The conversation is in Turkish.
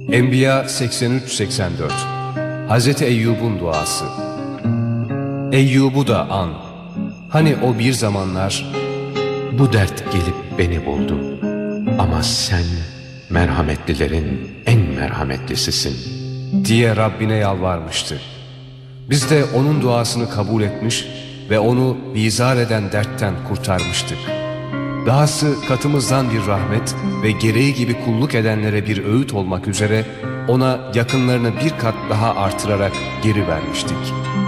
Enbiya 83-84. Hazreti Eyyub'un duası. Eyyub'u da an. Hani o bir zamanlar bu dert gelip beni buldu. Ama sen merhametlilerin en merhametlisisin diye Rabbine yalvarmıştı. Biz de onun duasını kabul etmiş ve onu bizar eden dertten kurtarmıştık. Dahası katımızdan bir rahmet ve gereği gibi kulluk edenlere bir öğüt olmak üzere ona yakınlarını bir kat daha artırarak geri vermiştik.